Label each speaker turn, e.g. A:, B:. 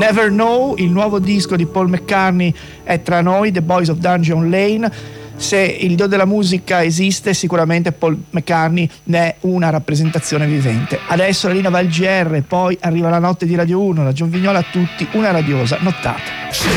A: Never Know, il nuovo disco di Paul McCartney, è tra noi, The Boys of Dungeon Lane. Se il dio della musica esiste, sicuramente Paul McCartney ne è una rappresentazione vivente. Adesso la linea va al GR, poi arriva la notte di Radio 1, da Gion Vignola a tutti, una radiosa nottata.